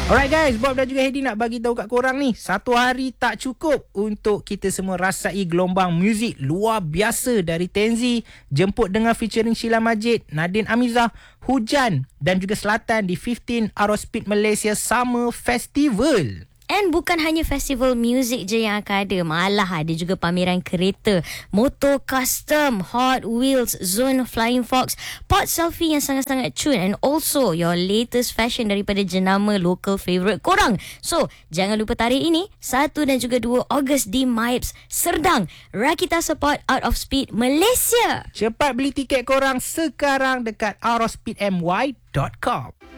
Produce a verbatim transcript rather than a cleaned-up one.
Alright guys, Bob dan juga Hedi nak bagi tahu kat korang ni, satu hari tak cukup untuk kita semua rasai gelombang muzik luar biasa dari Tenzi, Jemput Dengar featuring Sheila Majid, Nadine Amizah, Hujan dan juga Selatan di fifteen Aerospeed Malaysia Summer Festival. And bukan hanya festival muzik je yang akan ada, malah ada juga pameran kereta, motor custom, Hot Wheels, Zone Flying Fox, pot selfie yang sangat-sangat cun, and also your latest fashion daripada jenama local favourite korang. So, jangan lupa tarikh ini, satu dan juga dua Ogos di MIPS Serdang. Rakita support Out of Speed Malaysia. Cepat beli tiket korang sekarang dekat aerospeed m y dot com.